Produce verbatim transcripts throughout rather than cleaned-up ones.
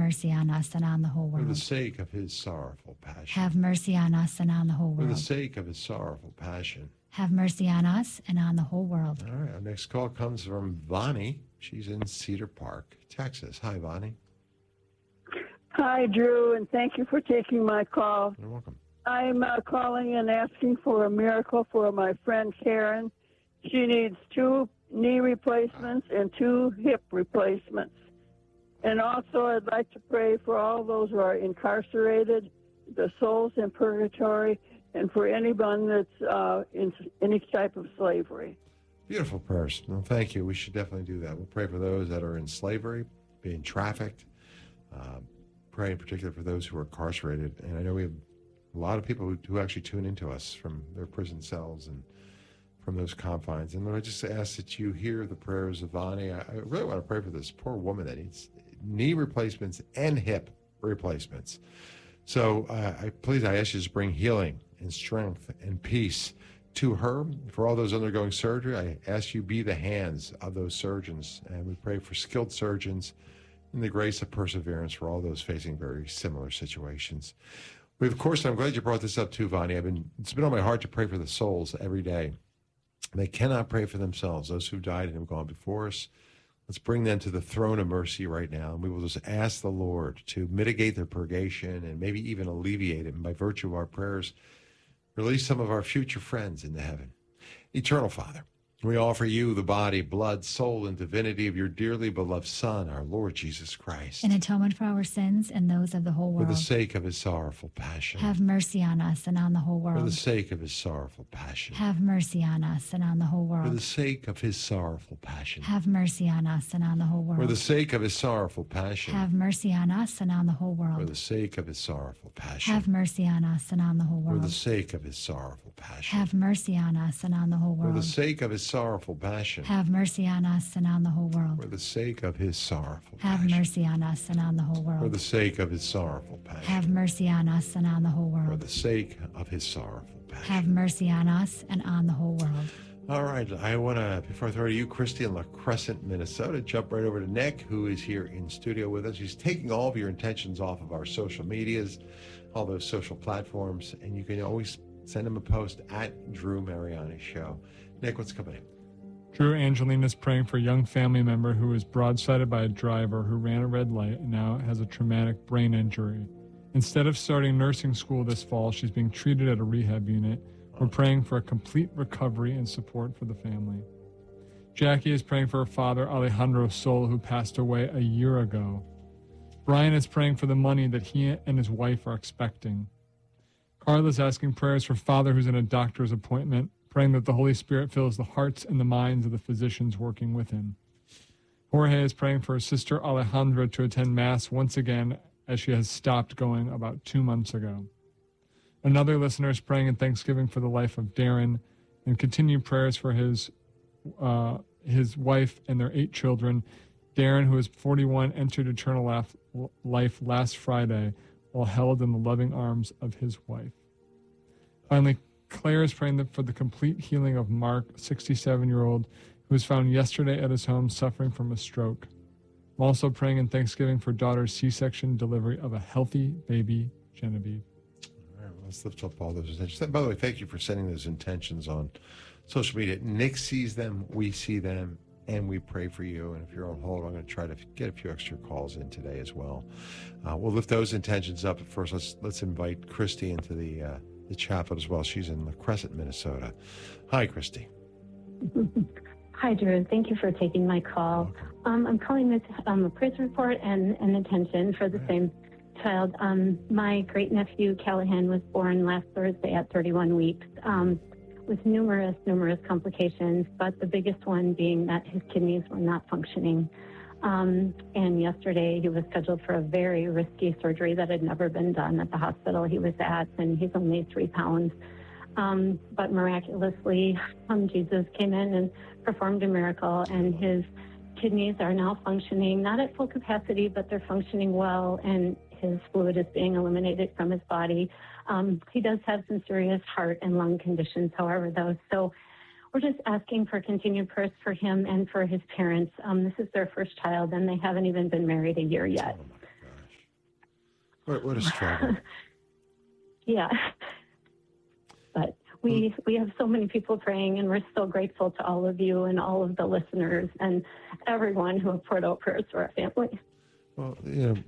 mercy on us and on the whole world. For the sake of his sorrowful passion. Have mercy on us and on the whole For world. the sake of his sorrowful passion. Have mercy on us and on the whole world. All right, our next call comes from Vonnie. She's in Cedar Park, Texas. Hi, Vonnie. Hi, Drew, and thank you for taking my call. You're welcome. I'm uh, calling and asking for a miracle for my friend Karen. She needs two knee replacements and two hip replacements. And also, I'd like to pray for all those who are incarcerated, the souls in purgatory, and for anyone that's uh, in any type of slavery. Beautiful prayers. Well, thank you. We should definitely do that. We'll pray for those that are in slavery, being trafficked. Uh, pray in particular for those who are incarcerated. And I know we have a lot of people who, who actually tune into us from their prison cells and from those confines. And Lord, I just ask that you hear the prayers of Vonnie. I, I really want to pray for this poor woman that needs knee replacements and hip replacements. So uh, I please, I ask you to bring healing and strength and peace to her. For all those undergoing surgery, I ask you be the hands of those surgeons. And we pray for skilled surgeons and the grace of perseverance for all those facing very similar situations. We, of course, I'm glad you brought this up too, Vonnie. I've been, it's been on my heart to pray for the souls every day. They cannot pray for themselves, those who've died and have gone before us. Let's bring them to the throne of mercy right now. And we will just ask the Lord to mitigate their purgation and maybe even alleviate it. And by virtue of our prayers, release some of our future friends into heaven. Eternal Father, we offer you the body, blood, soul, and divinity of your dearly beloved Son, our Lord Jesus Christ. In atonement for our sins and those of the whole world. For the sake of his sorrowful passion. Have mercy on us and on the whole world. For the sake of his sorrowful passion. Have mercy on us and on the whole world. For the sake of his sorrowful passion. Have mercy on us and on the whole world. For the sake of his sorrowful passion. Have mercy on us and on the whole world. For the sake of his sorrowful passion. Have mercy on us and on the whole world. For the sake of his sorrowful passion. Have mercy on us and on the whole world. For the sake of his sorrowful passion. Have mercy on us and on the whole world. For the sake of his sorrowful Have passion. mercy on us and on the whole world. For the sake of his sorrowful passion. Have mercy on us and on the whole For world. the sake of his sorrowful passion. Have mercy on us and on the whole world. All right, I want to, before I throw to you, Christy in La Crescent, Minnesota, jump right over to Nick, who is here in studio with us. He's taking all of your intentions off of our social medias, all those social platforms, and you can always send him a post at Drew Mariani Show. Nick, what's coming in? Drew, Angelina is praying for a young family member who was broadsided by a driver who ran a red light and now has a traumatic brain injury. Instead of starting nursing school this fall, she's being treated at a rehab unit. We're praying for a complete recovery and support for the family. Jackie is praying for her father, Alejandro Sol, who passed away a year ago. Brian is praying for the money that he and his wife are expecting. Carla's asking prayers for father who's in a doctor's appointment, praying that the Holy Spirit fills the hearts and the minds of the physicians working with him. Jorge is praying for his sister Alejandra to attend Mass once again, as she has stopped going about two months ago. Another listener is praying in thanksgiving for the life of Darren, and continued prayers for his uh, his wife and their eight children. Darren, who is forty-one, entered eternal life last Friday while held in the loving arms of his wife. Finally, Claire is praying for the complete healing of Mark, a sixty-seven-year-old, who was found yesterday at his home suffering from a stroke. I'm also praying in thanksgiving for daughter's C-section delivery of a healthy baby, Genevieve. All right, well, let's lift up all those intentions. By the way, thank you for sending those intentions on social media. Nick sees them, we see them, and we pray for you. And if you're on hold, I'm going to try to get a few extra calls in today as well. Uh, we'll lift those intentions up. But first, let's let's invite Christy into the uh, the chapel as well. She's in La Crescent, Minnesota. Hi, Christy. Hi, Drew. Thank you for taking my call. Um, I'm calling with um, a praise report and an intention for the same child. Um, my great-nephew, Callahan, was born last Thursday at thirty-one weeks um, with numerous, numerous complications, but the biggest one being that his kidneys were not functioning. Um, and yesterday he was scheduled for a very risky surgery that had never been done at the hospital he was at, and he's only three pounds. Um, but miraculously, um, Jesus came in and performed a miracle, and his kidneys are now functioning, not at full capacity, but they're functioning well, and his fluid is being eliminated from his body. Um, he does have some serious heart and lung conditions, however, though. So we're just asking for continued prayers for him and for his parents. Um, this is their first child, and they haven't even been married a year yet. Oh, my gosh. What, what a struggle. Yeah. But we we have so many people praying, and we're so grateful to all of you and all of the listeners and everyone who have poured out prayers for our family. Well, you know,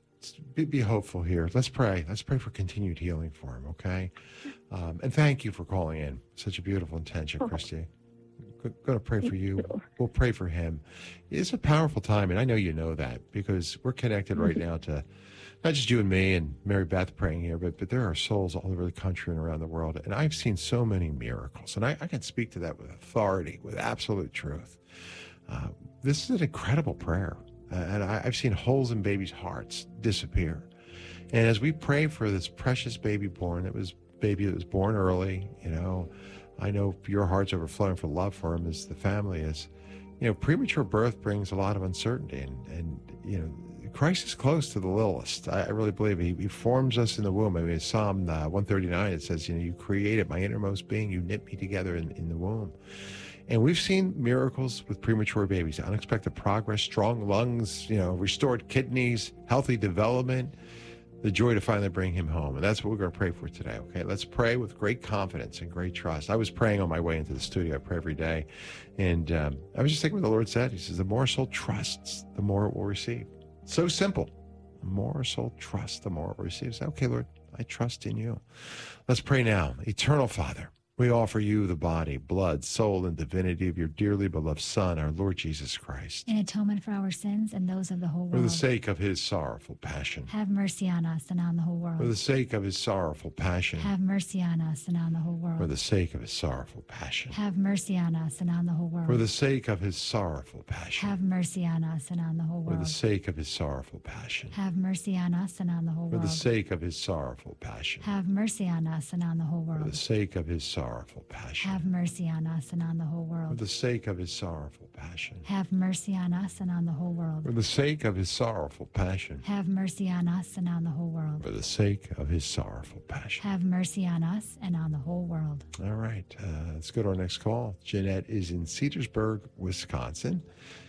be, be hopeful here. Let's pray. Let's pray for continued healing for him, okay? Um, and thank you for calling in. Such a beautiful intention, Christy. Going to pray for you. We'll pray for him. It's a powerful time, and I know you know that because we're connected right now to not just you and me and Mary Beth praying here, but but there are souls all over the country and around the world, and I've seen so many miracles, and I, I can speak to that with authority, with absolute truth. Uh, this is an incredible prayer, uh, and I, I've seen holes in babies' hearts disappear. And as we pray for this precious baby born, it was baby that was born early, you know, I know your heart's overflowing for love for him as the family is. You know, premature birth brings a lot of uncertainty, and, and you know, Christ is close to the littlest. I, I really believe he, he forms us in the womb. I mean, Psalm uh, one thirty-nine, it says, you know, you created my innermost being, you knit me together in, in the womb. And we've seen miracles with premature babies, unexpected progress, strong lungs, you know, restored kidneys, healthy development, the joy to finally bring him home. And that's what we're going to pray for today, okay? Let's pray with great confidence and great trust. I was praying on my way into the studio. I pray every day. And um, I was just thinking what the Lord said. He says, the more a soul trusts, the more it will receive. So simple. The more a soul trusts, the more it will receive. Say, okay, Lord, I trust in you. Let's pray now. Eternal Father, we offer you the body, blood, soul, and divinity of your dearly beloved Son, our Lord Jesus Christ. In atonement for our sins and those of the whole For world. the sake of his sorrowful passion. Have mercy on us and on the whole world. For the sake of his sorrowful passion. Have mercy on us and on the whole world. For the sake of his sorrowful passion. Have mercy on us and on the whole world. For the sake of his sorrowful passion. Have mercy on us and on the whole For world. the sake of his sorrowful passion. Have mercy on us and on the whole For world. the sake of his sorrowful passion. Have mercy on us and on the whole For the world. sake of his sorrowful passion. Have mercy on us and on the whole For world. the sake of his sorrowful passion. Have mercy on us and on the whole world. For the sake of his sorrowful passion. Have mercy on us and on the whole world. For the sake of his sorrowful passion. Have mercy on us and on the whole world. All right. Uh, let's go to our next call. Jeanette is in Cedarsburg, Wisconsin.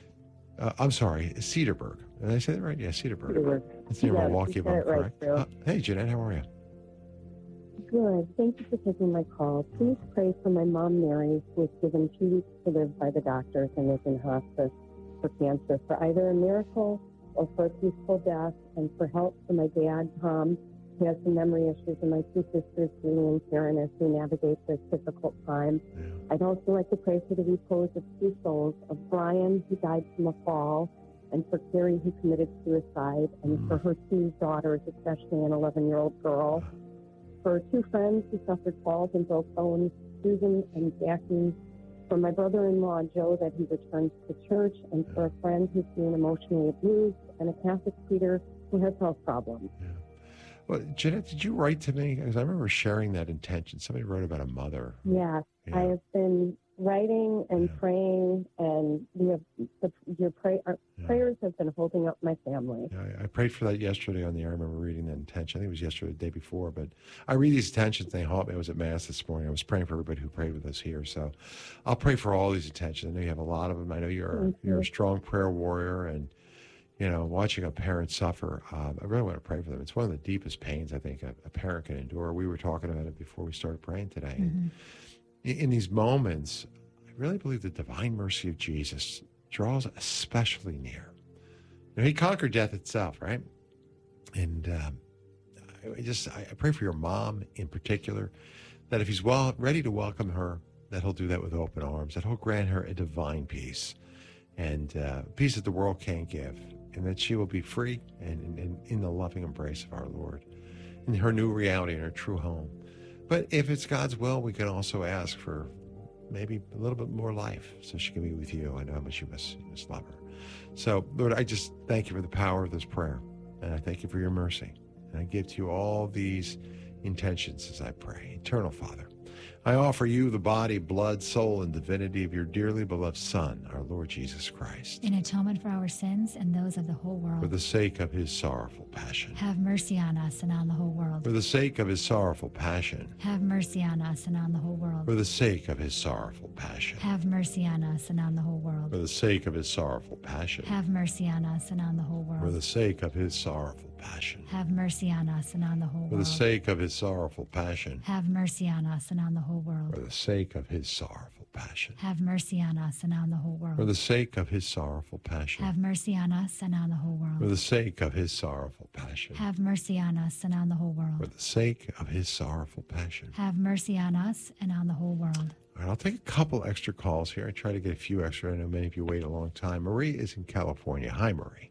Uh, I'm sorry, Cedarburg. Did I say that right? Yeah, Cedarburg. Cedarburg. It's near Yeah, Milwaukee, you if said I'm it right, correct. Bill. Uh, hey, Jeanette, how are you? Good. Thank you for taking my call. Please pray for my mom, Mary, who was given two weeks to live by the doctors and is in hospice for cancer, for either a miracle or for a peaceful death, and for help for my dad, Tom, who has some memory issues, and my two sisters, Julie and Karen, as we navigate this difficult time. Yeah. I'd also like to pray for the repose of two souls, of Brian, who died from a fall, and for Carrie, who committed suicide, and Mm. for her two daughters, especially an eleven-year-old girl. For two friends who suffered falls and broke bones, Susan and Jackie. For my brother-in-law, Joe, that he returns to church. And for a friend who's being emotionally abused. And a Catholic Peter who has health problems. Yeah. Well, Jeanette, did you write to me? Because I remember sharing that intention. Somebody wrote about a mother. Yes, Yeah. I have been writing and Yeah. praying, and we have the, your pray, our Yeah. prayers have been holding up my family. Yeah, I, I prayed for that yesterday on the air. I remember reading that intention. I think it was yesterday, or the day before. But I read these intentions, and they haunt me. I was at Mass this morning. I was praying for everybody who prayed with us here. So I'll pray for all these intentions. I know you have a lot of them. I know you're, Thank you're a you. strong prayer warrior. And, you know, watching a parent suffer, um, I really want to pray for them. It's one of the deepest pains I think a, a parent can endure. We were talking about it before we started praying today. Mhm. And in, in these moments, I really believe the divine mercy of Jesus draws especially near. You know, he conquered death itself, right? And um, I just I I pray for your mom in particular, that if he's well ready to welcome her, that he'll do that with open arms, that he'll grant her a divine peace, and uh, peace that the world can't give, and that she will be free and, and, and in the loving embrace of our Lord, in her new reality, in her true home. But if it's God's will, we can also ask for maybe a little bit more life so she can be with you. I know how much you must, you must love her. So, Lord, I just thank you for the power of this prayer, and I thank you for your mercy. And I give to you all these intentions as I pray. Eternal Father, I offer you the body, blood, soul, and divinity of your dearly beloved Son, our Lord Jesus Christ, In atonement for our sins and those of the whole for world. the sake of his sorrowful passion. Have mercy on us and on the whole world. For the sake of his sorrowful passion. Have mercy on us and on the whole world. For the sake of his sorrowful passion. Have mercy on us and on the whole For world. the sake of his sorrowful passion. Have mercy on us and on the whole For world. the sake of his sorrowful passion. Have mercy on us and on the whole For the world. sake of his sorrowful passion. Have mercy on us and on the whole For world. the sake of his sorrowful passion. Have mercy on us and on the whole For world. the sake of his sorrowful passion. Have mercy on us and on the whole For world. the sake of his sorrowful passion. Have mercy on us and on the whole For world. the sake of his sorrowful passion. Have mercy on us and on the whole world. All right, I'll take a couple extra calls here. I try to get a few extra. I know many of you wait a long time. Marie is in California. Hi, Marie.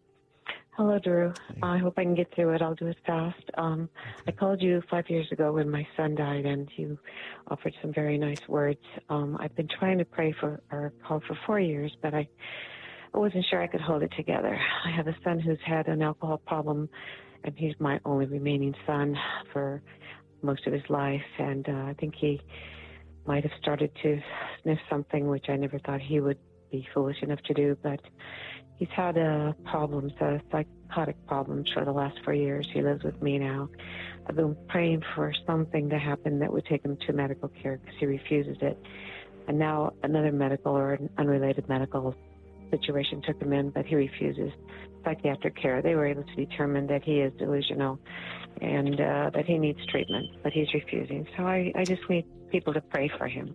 Hello, Drew. I hope I can get through it. I'll do it fast. Um, I called you five years ago when my son died, and you offered some very nice words. Um, I've been trying to pray for or call for four years, but I, I wasn't sure I could hold it together. I have a son who's had an alcohol problem, and he's my only remaining son for most of his life, and uh, I think he might have started to sniff something, which I never thought he would be foolish enough to do, but he's had uh, problems, uh, psychotic problems for the last four years. He lives with me now. I've been praying for something to happen that would take him to medical care because he refuses it. And now another medical or an unrelated medical situation took him in, but he refuses psychiatric care. They were able to determine that he is delusional and uh, that he needs treatment, but he's refusing. So I, I just need people to pray for him.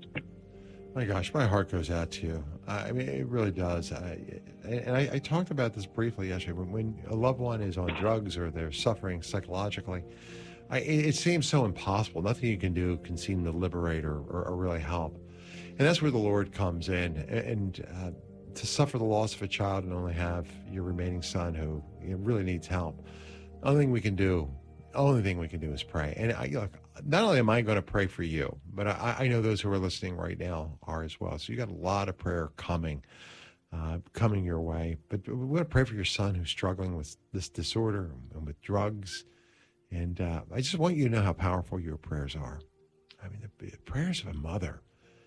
My gosh, my heart goes out to you. I mean, it really does. I, and I, I talked about this briefly yesterday. When, when a loved one is on drugs or they're suffering psychologically, I, it, it seems so impossible. Nothing you can do can seem to liberate or, or, or really help. And that's where the Lord comes in. And uh, to suffer the loss of a child and only have your remaining son who you know, really needs help, the only thing we can do, only thing we can do is pray. And I, look, not only am I going to pray for you, but I, I know those who are listening right now are as well. So you got a lot of prayer coming, uh, coming your way. But we want to pray for your son who's struggling with this disorder and with drugs. And uh, I just want you to know how powerful your prayers are. I mean, the, the prayers of a mother,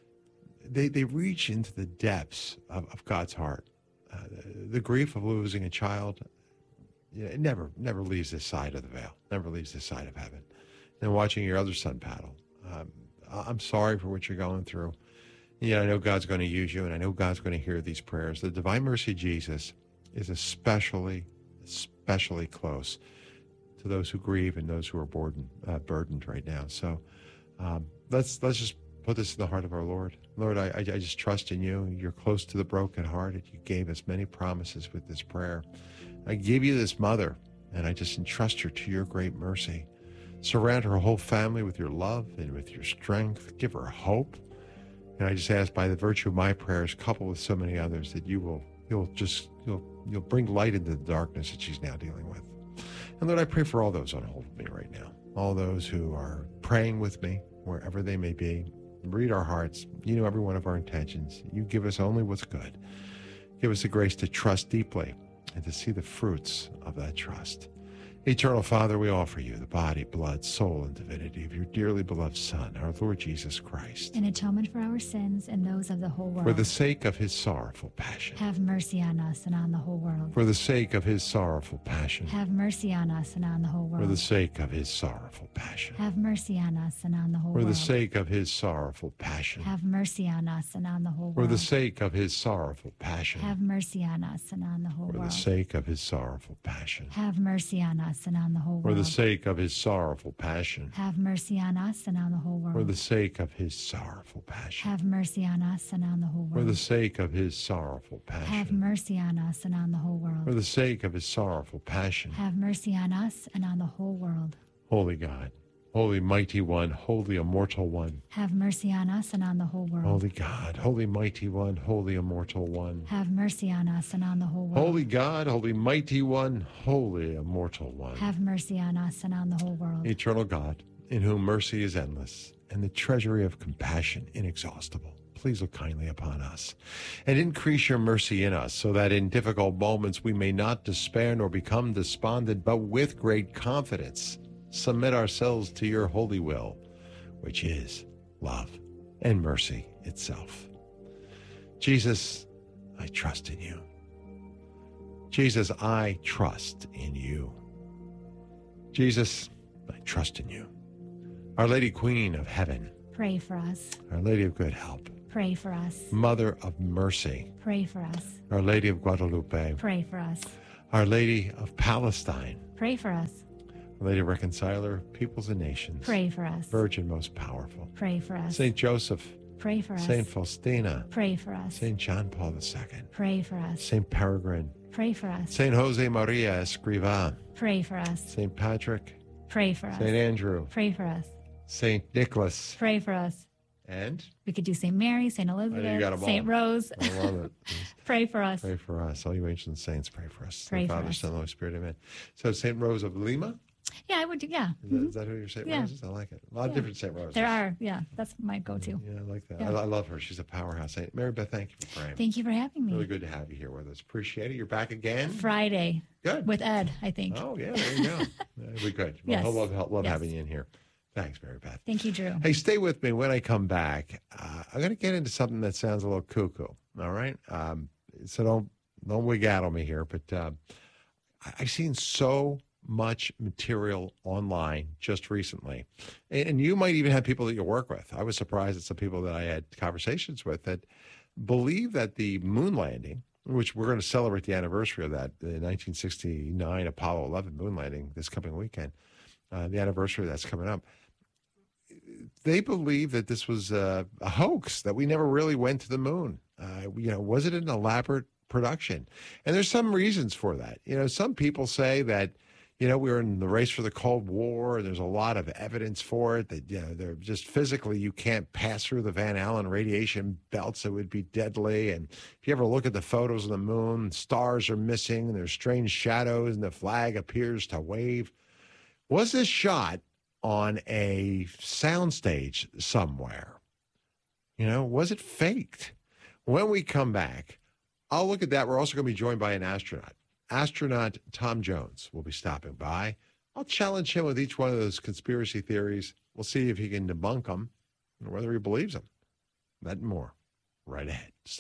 they, they reach into the depths of, of God's heart. Uh, the, the grief of losing a child, you know, it never, never leaves this side of the veil, never leaves this side of heaven. And watching your other son paddle, um, I'm sorry for what you're going through. Yeah, I know God's going to use you, and I know God's going to hear these prayers. The divine mercy of Jesus is especially, especially close to those who grieve and those who are burdened, uh, burdened right now. So um, let's let's just put this in the heart of our Lord. Lord, I, I just trust in you. You're close to the brokenhearted. You gave us many promises with this prayer. I give you this mother, and I just entrust her to your great mercy. Surround her whole family with your love and with your strength. Give her hope. And I just ask by the virtue of my prayers, coupled with so many others, that you will, you'll just, you'll, you'll bring light into the darkness that she's now dealing with. And Lord, I pray for all those on hold with me right now. All those who are praying with me, wherever they may be. Read our hearts. You know every one of our intentions. You give us only what's good. Give us the grace to trust deeply and to see the fruits of that trust. Eternal Father, we offer you the body, blood, soul, and divinity of your dearly beloved Son, our Lord Jesus Christ, In atonement for our sins and those of the whole world. for the sake of his sorrowful passion. Have mercy on us and on the whole world. For the sake of his sorrowful passion. Have mercy on us and on the whole For world. the sake of his sorrowful passion. Have mercy on us and on the whole For world. the sake of his sorrowful passion. Have mercy on us and on the whole For world. the sake of his sorrowful passion. Have mercy on us and on the whole For the world. sake of his sorrowful passion. Have mercy on us and on the whole For world. the sake of his sorrowful passion. Have mercy on us and on the whole For world. the sake of his sorrowful passion. Have mercy on us and on the whole For the world. sake of his sorrowful Have passion. mercy on us and on the whole For world. the sake of his sorrowful passion. Have mercy on us and on the whole world. Holy God, holy mighty one, holy immortal one. Have mercy on us and on the whole world. Holy God, holy mighty one, holy immortal one. Have mercy on us and on the whole world. Holy God, holy mighty one, holy immortal one. Have mercy on us and on the whole world. Eternal God, in whom mercy is endless and the treasury of compassion inexhaustible, please look kindly upon us and increase your mercy in us so that in difficult moments we may not despair nor become despondent, but with great confidence submit ourselves to your holy will, which is love, and mercy itself. Jesus, I trust in you. Jesus, I trust in you. Jesus, I trust in you. Our Lady Queen of Heaven, Pray for us. Our Lady of Good Help, Pray for us. Mother of Mercy, Pray for us. Our Lady of Guadalupe, Pray for us. Our Lady of Palestine, Pray for us. Our Lady Reconciler of Peoples and Nations, Pray for us. Virgin most powerful, Pray for us. Saint Joseph, Pray for us. Saint Faustina, Pray for us. Saint John Paul the Second, Pray for us. Saint Peregrine, Pray for us. Saint Jose Maria Escrivá, Pray for us. Saint Patrick, Pray for us. Saint Andrew, Pray for us. Saint Nicholas, Pray for us. and We could do Saint Mary, Saint got 'em Elizabeth, all. Saint Rose. I love it. Pray for us. Pray for us. All you ancient saints, pray for us. Pray the for Father, us. Son, Holy Spirit, amen. So Saint Rose of Lima? Yeah, I would do. Yeah. Is that, is that who your Saint Yeah. Rose is? I like it. A lot of Yeah. different Saint Roses. There are. Yeah, that's my go-to. Yeah, I like that. Yeah. I, I love her. She's a powerhouse saint. Mary Beth, thank you for praying. Thank you for having me. Really good to have you here with us. Appreciate it. You're back again. Friday Good. with Ed, I think. Oh, yeah, there you go. That'll be good. Well, Yes. I love, love Yes. having you in here. Thanks, Mary Beth. Thank you, Drew. Hey, stay with me. When I come back, uh, I'm going to get into something that sounds a little cuckoo. All right, um, so don't don't wiggle me here. But uh, I- I've seen so much material online just recently, and, and you might even have people that you work with. I was surprised at some people that I had conversations with that believe that the moon landing, which we're going to celebrate the anniversary of that, the nineteen sixty-nine Apollo eleven moon landing this coming weekend, uh, the anniversary that's coming up. They believe that this was a, a hoax, that we never really went to the moon. Uh, you know, was it an elaborate production? And there's some reasons for that. You know, some people say that, you know, we were in the race for the Cold War. There's a lot of evidence for it that, you know, they're just physically, you can't pass through the Van Allen radiation belts. It would be deadly. And if you ever look at the photos of the moon, stars are missing and there's strange shadows and the flag appears to wave. Was this shot on a soundstage somewhere? You know, was it faked? When we come back, I'll look at that. We're also going to be joined by an astronaut. Astronaut Tom Jones will be stopping by. I'll challenge him with each one of those conspiracy theories. We'll see if he can debunk them or whether he believes them. That and more right ahead. Stay-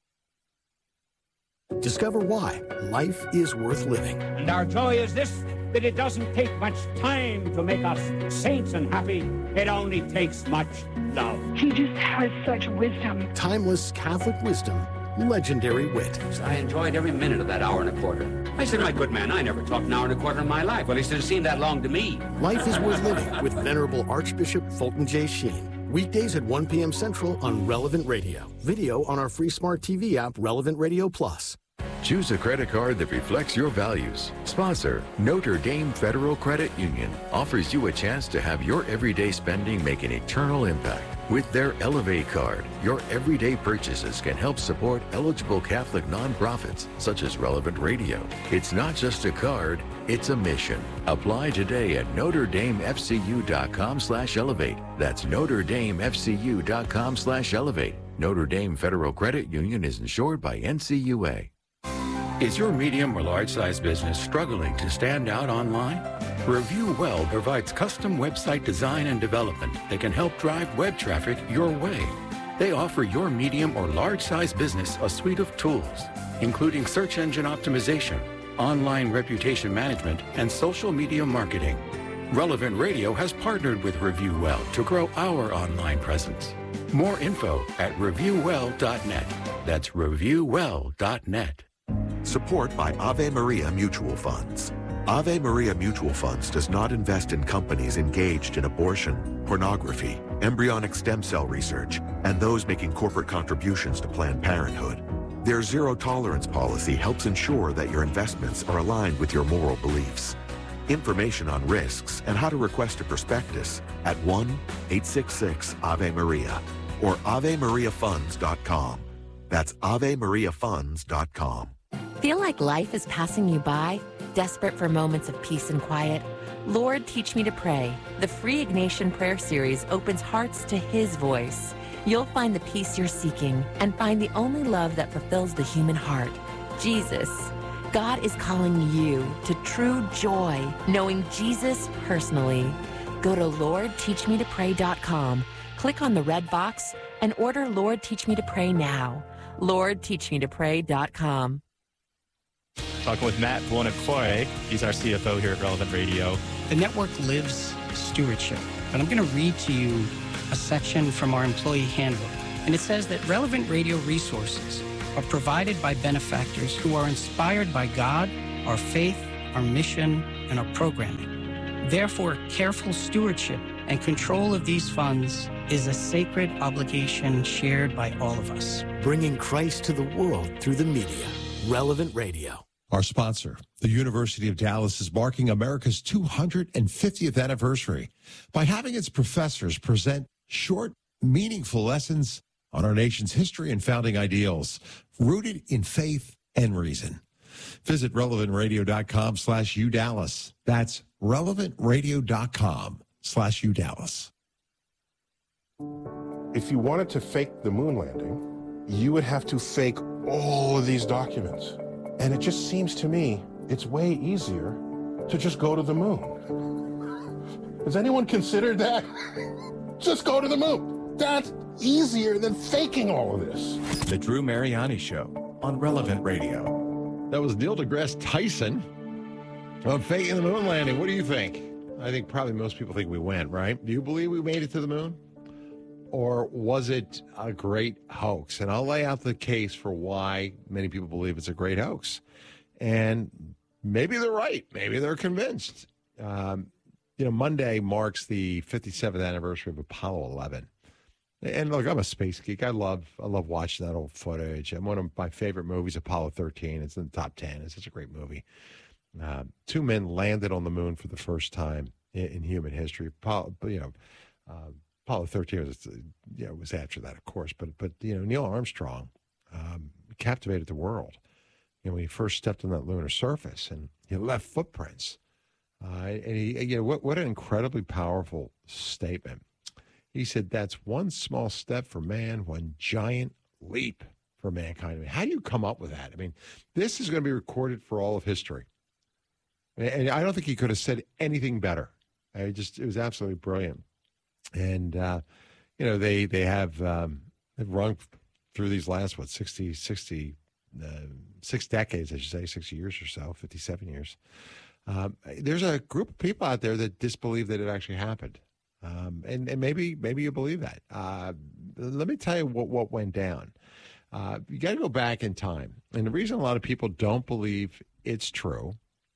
Discover why life is worth living. And our joy is this, that it doesn't take much time to make us saints and happy. It only takes much love. He just has such wisdom. Timeless Catholic wisdom, legendary wit. I enjoyed every minute of that hour and a quarter. I said, my good man, I never talked an hour and a quarter in my life. Well, he said, it seemed that long to me. Life is worth living with Venerable Archbishop Fulton J. Sheen. Weekdays at one p.m. Central on Relevant Radio. Video on our free smart T V app, Relevant Radio Plus. Choose a credit card that reflects your values. Sponsor, Notre Dame Federal Credit Union, offers you a chance to have your everyday spending make an eternal impact. With their Elevate card, your everyday purchases can help support eligible Catholic nonprofits such as Relevant Radio. It's not just a card, it's a mission. Apply today at Notre Dame F C U dot com slash elevate. That's Notre Dame F C U dot com slash elevate. Notre Dame Federal Credit Union is insured by N C U A. Is your medium or large size business struggling to stand out online? Review Well provides custom website design and development that can help drive web traffic your way. They offer your medium or large size business a suite of tools, including search engine optimization, online reputation management, and social media marketing. Relevant Radio has partnered with Review Well to grow our online presence. More info at review well dot net. That's review well dot net. Support by Ave Maria Mutual Funds. Ave Maria Mutual Funds does not invest in companies engaged in abortion, pornography, embryonic stem cell research, and those making corporate contributions to Planned Parenthood. Their zero tolerance policy helps ensure that your investments are aligned with your moral beliefs. Information on risks and how to request a prospectus at one eight six six Ave Maria or ave maria funds dot com. That's ave maria funds dot com. Feel like life is passing you by? Desperate for moments of peace and quiet? Lord, Teach Me to Pray. The free Ignatian Prayer Series opens hearts to His voice. You'll find the peace you're seeking and find the only love that fulfills the human heart, Jesus. God is calling you to true joy, knowing Jesus personally. Go to lord teach me to pray dot com, click on the red box, and order Lord Teach Me to Pray now. lord teach me to pray dot com. Talking with Matt Buonocore. He's our C F O here at Relevant Radio. The network lives stewardship, but I'm going to read to you a section from our employee handbook. And it says that relevant radio resources are provided by benefactors who are inspired by God, our faith, our mission, and our programming. Therefore, careful stewardship and control of these funds is a sacred obligation shared by all of us. Bringing Christ to the world through the media. Relevant Radio. Our sponsor, the University of Dallas, is marking America's two hundred fiftieth anniversary by having its professors present short, meaningful lessons on our nation's history and founding ideals, rooted in faith and reason. Visit relevant radio dot com slash U Dallas. That's relevant radio dot com slash U Dallas. If you wanted to fake the moon landing, you would have to fake all of these documents. And it just seems to me it's way easier to just go to the moon. Has anyone considered that? Just go to the moon. That's easier than faking all of this. The Drew Mariani Show on Relevant Radio. That was Neil deGrasse Tyson on faking the moon landing. What do you think? I think probably most people think we went, right? Do you believe we made it to the moon? Or was it a great hoax? And I'll lay out the case for why many people believe it's a great hoax. And maybe they're right. Maybe they're convinced. Um, you know, Monday marks the fifty-seventh anniversary of Apollo eleven. And look, I'm a space geek. I love I love watching that old footage. And one of my favorite movies, Apollo thirteen. It's in the top ten. It's such a great movie. Uh, two men landed on the moon for the first time in, in human history. Apollo, you know, uh, Apollo thirteen was, you know, was after that, of course. But, but you know, Neil Armstrong um, captivated the world. You know, when he first stepped on that lunar surface and he left footprints. Uh, and he, you know, what, what an incredibly powerful statement. He said, that's one small step for man, one giant leap for mankind. I mean, how do you come up with that? I mean, this is going to be recorded for all of history. And I don't think he could have said anything better. I just, it was absolutely brilliant. And, uh, you know, they, they have, um, they've run through these last, what, sixty, sixty, uh, six decades, I should say, sixty years or so, fifty-seven years. Um, there's a group of people out there that disbelieve that it actually happened. Um, and, and maybe maybe you believe that. Uh, let me tell you what, what went down. Uh, you got to go back in time. And the reason a lot of people don't believe it's true,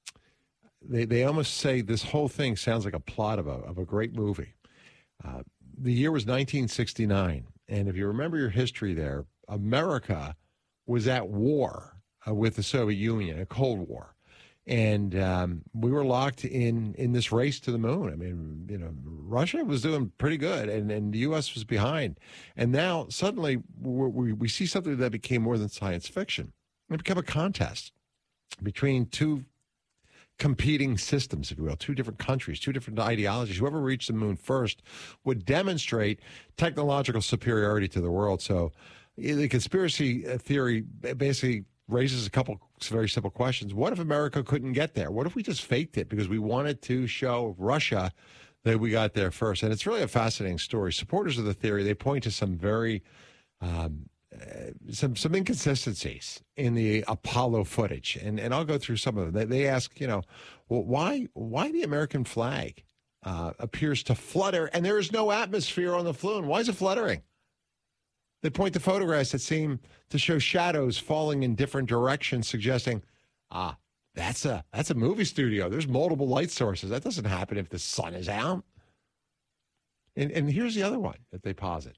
they, they almost say this whole thing sounds like a plot of a, of a great movie. Uh, the year was nineteen sixty-nine. And if you remember your history there, America was at war uh, with the Soviet Union, a Cold War. And um, we were locked in in this race to the moon. I mean, you know, Russia was doing pretty good, and, and the U S was behind. And now suddenly we're, we we see something that became more than science fiction. It became a contest between two competing systems, if you will, two different countries, two different ideologies. Whoever reached the moon first would demonstrate technological superiority to the world. So the conspiracy theory basically raises a couple very simple questions. What if America couldn't get there? What if we just faked it because we wanted to show Russia that we got there first? And it's really a fascinating story. Supporters of the theory, they point to some very um, uh, some some inconsistencies in the Apollo footage, and and I'll go through some of them. They, they ask, you know, well, why why the American flag uh, appears to flutter, and there is no atmosphere on the balloon. Why is it fluttering? They point to photographs that seem to show shadows falling in different directions, suggesting, ah, that's a that's a movie studio. There's multiple light sources. That doesn't happen if the sun is out. And and here's the other one that they posit.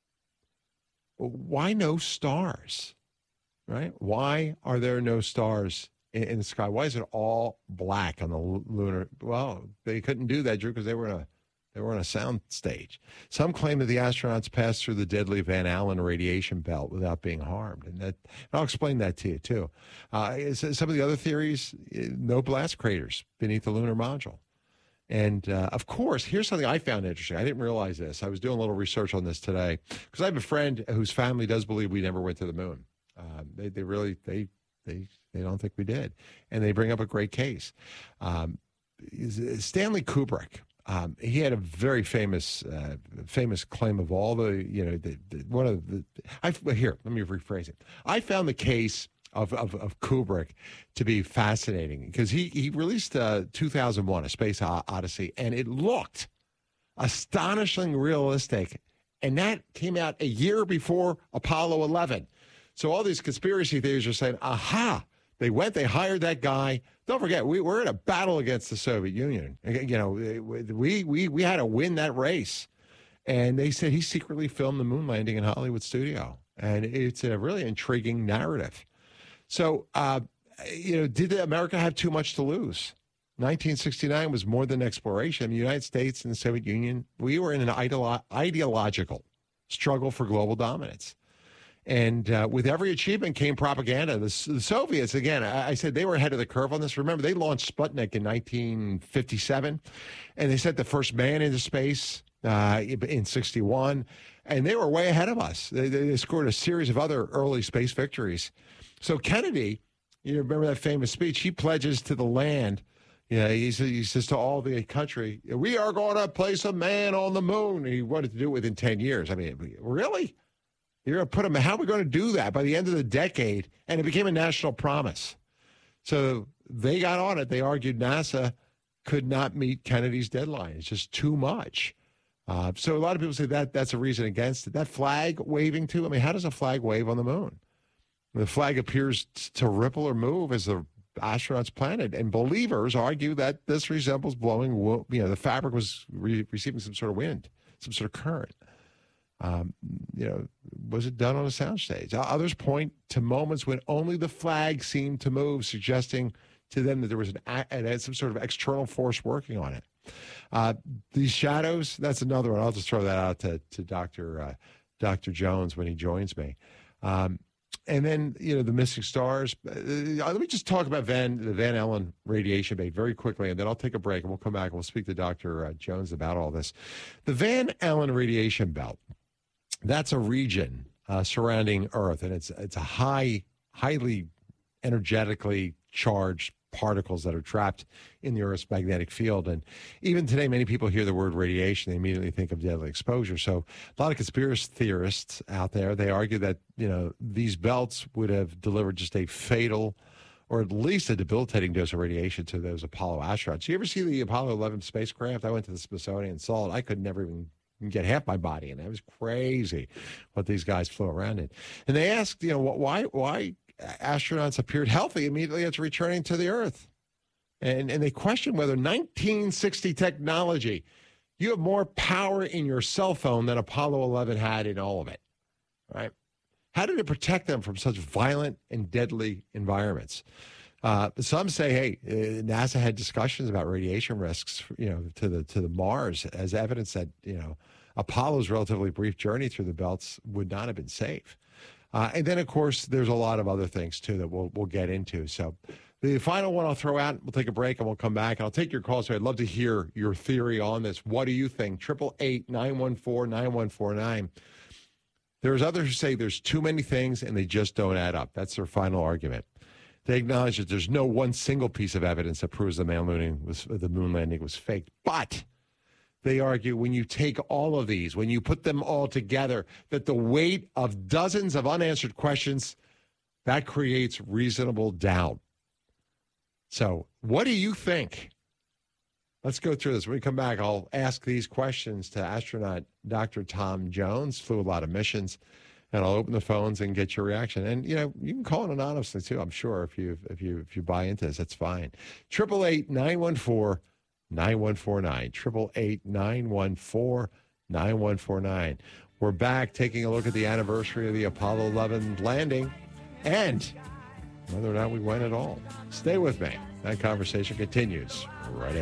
Why no stars? Right? Why are there no stars in, in the sky? Why is it all black on the lunar? Well, they couldn't do that, Drew, because they were in a They were on a sound stage. Some claim that the astronauts passed through the deadly Van Allen radiation belt without being harmed. And that, and I'll explain that to you, too. Uh, some of the other theories, no blast craters beneath the lunar module. And, uh, of course, here's something I found interesting. I didn't realize this. I was doing a little research on this today because I have a friend whose family does believe we never went to the moon. Uh, they, they really, they, they, they don't think we did. And they bring up a great case. Um, Stanley Kubrick, Um, he had a very famous, uh, famous claim of all the, you know, the, the, one of the. I here. Let me rephrase it. I found the case of of, of Kubrick to be fascinating because he he released uh, two thousand one, A Space Odyssey, and it looked astonishingly realistic, and that came out a year before Apollo eleven. So all these conspiracy theories are saying, "Aha! They went, they hired that guy." Don't forget, we, we're in a battle against the Soviet Union. You know, we we we had to win that race. And they said he secretly filmed the moon landing in Hollywood studio. And it's a really intriguing narrative. So, uh, you know, did America have too much to lose? nineteen sixty-nine was more than exploration. The United States and the Soviet Union, we were in an ideolo- ideological struggle for global dominance. And uh, with every achievement came propaganda. The, the Soviets, again, I, I said they were ahead of the curve on this. Remember, they launched Sputnik in nineteen fifty-seven, and they sent the first man into space uh, in sixty-one, and they were way ahead of us. They, they scored a series of other early space victories. So Kennedy, you remember that famous speech, he pledges to the land. Yeah, he says, he says to all the country, we are going to place a man on the moon. And he wanted to do it within ten years. I mean, really? You're going to put them, how are we going to do that by the end of the decade? And it became a national promise. So they got on it. They argued NASA could not meet Kennedy's deadline. It's just too much. Uh, so a lot of people say that that's a reason against it. That flag waving too, I mean, how does a flag wave on the moon? The flag appears t- to ripple or move as the astronauts planted. And believers argue that this resembles blowing, you know, the fabric was re- receiving some sort of wind, some sort of current. Um, you know, was it done on a soundstage? Others point to moments when only the flag seemed to move, suggesting to them that there was an, an some sort of external force working on it. Uh, these shadows, that's another one. I'll just throw that out to, to Doctor Uh, Doctor Jones when he joins me. Um, and then, you know, the missing stars. Uh, let me just talk about Van, the Van Allen radiation belt very quickly, and then I'll take a break, and we'll come back and we'll speak to Doctor Uh, Jones about all this. The Van Allen radiation belt. That's a region uh, surrounding Earth, and it's it's a high, highly energetically charged particles that are trapped in the Earth's magnetic field. And even today, many people hear the word radiation, they immediately think of deadly exposure. So a lot of conspiracy theorists out there, they argue that, you know, these belts would have delivered just a fatal or at least a debilitating dose of radiation to those Apollo astronauts. You ever see the Apollo eleven spacecraft? I went to the Smithsonian and saw it. I could never even get half my body in. It was crazy what these guys flew around in. And they asked, you know, why why astronauts appeared healthy immediately after returning to the Earth. And, and they questioned whether nineteen sixty technology, you have more power in your cell phone than Apollo eleven had in all of it, right? How did it protect them from such violent and deadly environments? Uh, some say, hey, uh, NASA had discussions about radiation risks, you know, to the to the Mars as evidence that, you know, Apollo's relatively brief journey through the belts would not have been safe. Uh, and then, of course, there's a lot of other things, too, that we'll we'll get into. So the final one I'll throw out, we'll take a break and we'll come back. And I'll take your calls. So I'd love to hear your theory on this. What do you think? eight eight eight, nine one four, nine one four nine. There's others who say there's too many things and they just don't add up. That's their final argument. They acknowledge that there's no one single piece of evidence that proves the moon landing was the moon landing was faked. But they argue when you take all of these, when you put them all together, that the weight of dozens of unanswered questions, that creates reasonable doubt. So what do you think? Let's go through this. When we come back, I'll ask these questions to astronaut Doctor Tom Jones, flew a lot of missions. And I'll open the phones and get your reaction. And, you know, you can call it anonymously, too, I'm sure, if you if you, if you buy into this. That's fine. eight eight eight, nine one four, nine one four nine. eight eight eight, nine one four, nine one four nine. We're back taking a look at the anniversary of the Apollo eleven landing and whether or not we went at all. Stay with me. That conversation continues right after.